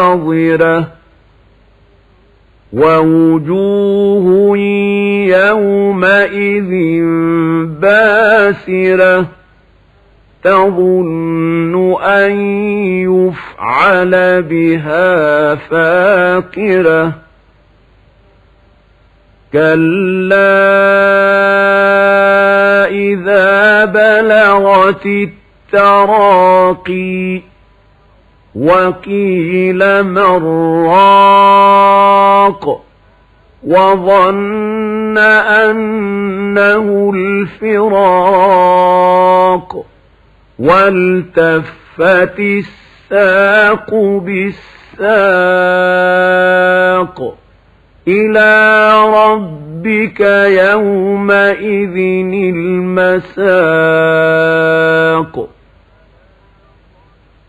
ناظرة ووجوه يومئذ باسرة تظن أن يفعل بها فاقرة كلا إذا بلغت التراقي وقيل من راق وظن أنه الفراق والتفت الساق بالساق إلى ربك يومئذ المساق